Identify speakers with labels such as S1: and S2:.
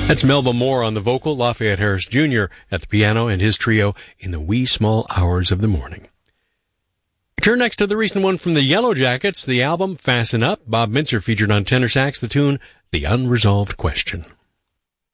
S1: That's Melba Moore on the vocal, Lafayette Harris Jr. at the piano, and his trio in the wee small hours of the morning. Turn next to the recent one from the Yellow Jackets, the album Fasten Up. Bob Mintzer featured on tenor sax the tune The Unresolved Question.